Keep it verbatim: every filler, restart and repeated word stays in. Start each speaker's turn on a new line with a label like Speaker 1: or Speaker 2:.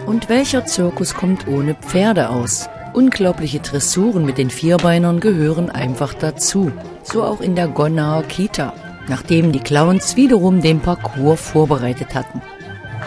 Speaker 1: Und welcher Zirkus kommt ohne Pferde aus? Unglaubliche Dressuren mit den Vierbeinern gehören einfach dazu. So auch in der Gonnaer Kita, nachdem die Clowns wiederum den Parcours vorbereitet hatten.